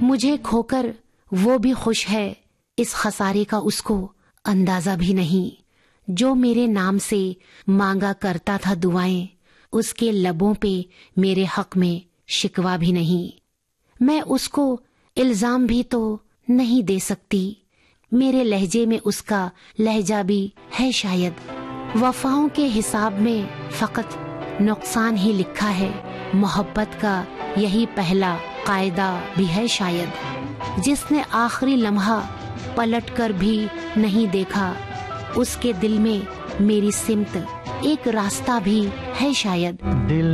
मुझे खोकर वो भी खुश है, इस खसारे का उसको अंदाजा भी नहीं। जो मेरे नाम से मांगा करता था दुआएं, उसके लबों पे मेरे हक में शिकवा भी नहीं। मैं उसको इल्जाम भी तो नहीं दे सकती, मेरे लहजे में उसका लहजा भी है शायद। वफाओं के हिसाब में फकत नुकसान ही लिखा है, मोहब्बत का यही पहला कायदा भी है शायद। जिसने आखिरी लम्हा पलट कर भी नहीं देखा, उसके दिल में मेरी सिमत एक रास्ता भी है शायद।